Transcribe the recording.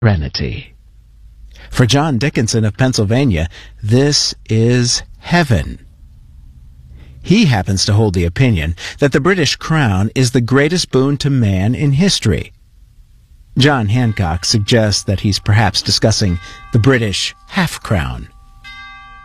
serenity. For John Dickinson of Pennsylvania, this is heaven. He happens to hold the opinion that the British crown is the greatest boon to man in history. John Hancock suggests that he's perhaps discussing the British half-crown.